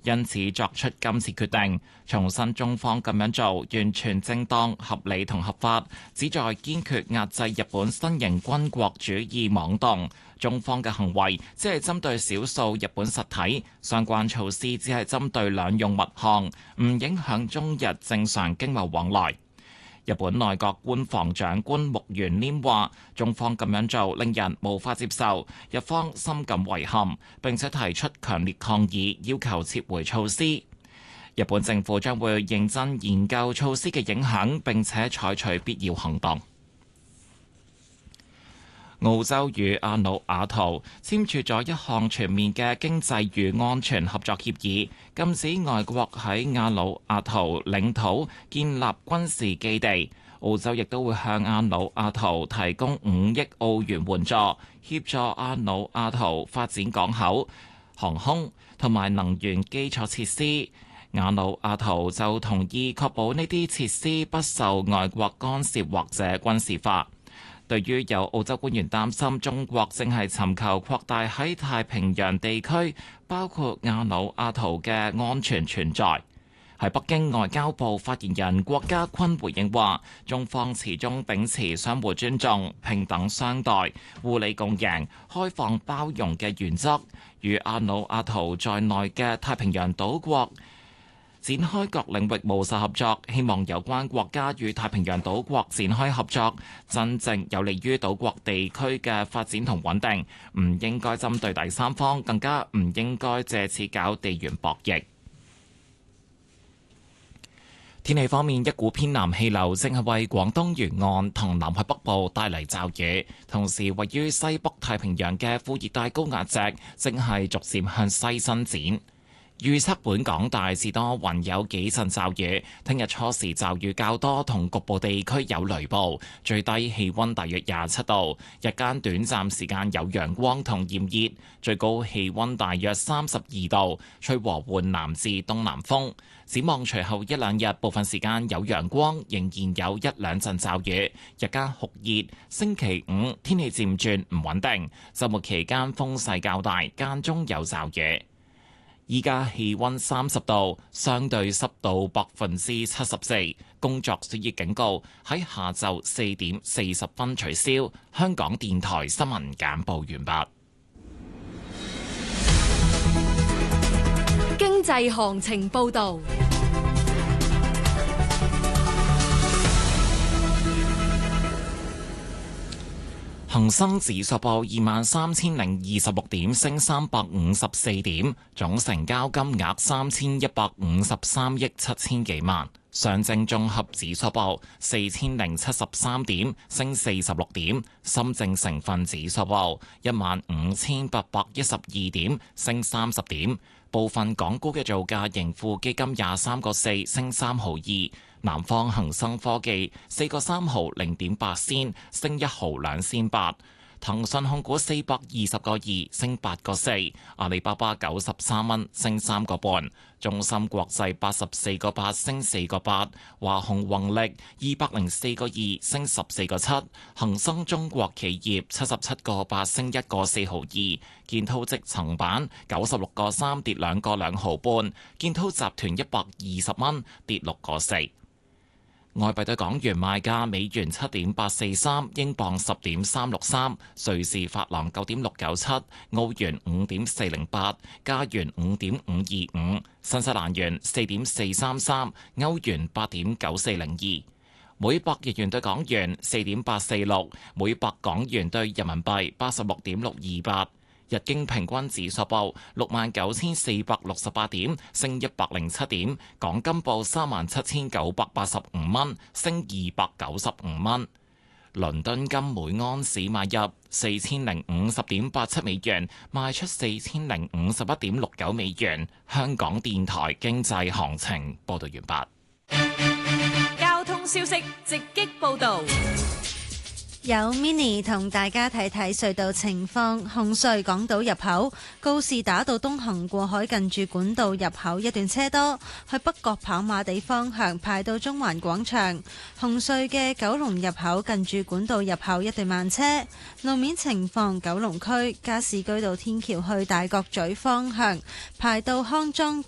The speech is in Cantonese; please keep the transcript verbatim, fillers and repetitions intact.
因此作出今次決定。重申中方咁樣做完全正當、合理同合法，旨在堅決壓制日本新型軍國主義妄動。中方嘅行為只係針對少數日本實體，相關措施只係針對兩用物項，唔影響中日正常經貿往來。日本內閣官房長官木原稔話：中方咁樣做令人無法接受，日方深感遺憾，並且提出強烈抗議，要求撤回措施。日本政府將會認真研究措施嘅影響，並且採取必要行動。澳洲與阿努亞圖簽署咗一項全面嘅經濟與安全合作協議，禁止外國喺阿努亞圖領土建立軍事基地。澳洲亦都會向阿努亞圖提供五億澳元援助，協助阿努亞圖發展港口、航空同埋能源基礎設施。阿努亞圖就同意確保呢啲設施不受外國干涉或者軍事化。對於有澳洲官員擔心中國正係尋求擴大喺太平洋地區，包括阿努亞圖嘅安全存在，喺北京外交部發言人郭家坤回應話：中方始終秉持相互尊重、平等相待、互利共贏、開放包容嘅原則，與阿努亞圖在內嘅太平洋島國展開各領域務實合作，希望有關國家與太平洋島國展開合作，真正有利於島國地區嘅發展同穩定，唔應該針對第三方，更加唔應該借此搞地緣博弈。天氣方面，一股偏南氣流正係為廣東沿岸同南海北部帶嚟驟雨，同時位於西北太平洋嘅副熱帶高壓脊正係逐漸向西伸展。預測本港大致多雲，有幾陣驟雨。聽日初時驟雨較多，同局部地區有雷暴。最低氣溫大約廿七度，日間短暫時間有陽光同炎熱，最高氣溫大約三十二度，吹和緩南至東南風。展望隨後一兩日，部分時間有陽光，仍然有一兩陣驟雨，日間酷熱。星期五天氣漸轉唔穩定，週末期間風勢較大，間中有驟雨。依家氣溫三十度，相對濕度百分之七十四，工作暑熱警告喺下晝四點四十分取消。香港電台新聞簡報完畢。 經濟行情報導。 恒生指數報二萬三千零二十六點，升三百五十四點，總成交金額三千一百五十三億七千幾萬。上證綜合指數報四千零七十三點，升四十六點。深證成分指數報一萬五千八百一十二點，升三十點。部分港股嘅造價盈富基金廿三個四，升三毫二。南方恒生科技四個三毫零點八仙，升一毫兩仙八。騰訊控股四百二十個二，升八個四。阿里巴巴九十三蚊，升三個半。中芯國際八十四個八，升四個八。華虹宏力二百零四個二，升十四個七。恒生中國企業七十七個八，升一個四毫二。建滔積層板九十六個三，跌兩個兩毫半。建滔集團一百二十蚊，跌六個四。外幣對港元賣價：美元七點八四三，英鎊十點三六三，瑞士法郎九點六九七，澳元五點四零八，加元五點五二五，新西蘭元四點四三三，歐元八點九四零二，每百日元對港元四點八四六，每百港元對人民幣八十六點六二八。日經平均指數報六萬九千四百六十八點，升一百零七點。港金報三萬七千九百八十五蚊，升二百九十五蚊。倫敦金每盎司買入四千零五十點八七美元，賣出四千零五十一點六九美元。香港電台經濟行情報道完畢。交通消息直擊報道。 有 mini 同大家睇睇隧道情況。紅隧港島入口告士打道東行過海近住管道入口一段車多，去北角跑馬地方向排到中環廣場。紅隧嘅九龍入口近住管道入口一段慢車。路面情況，九龍區加士居道天橋去大角咀方向排到康莊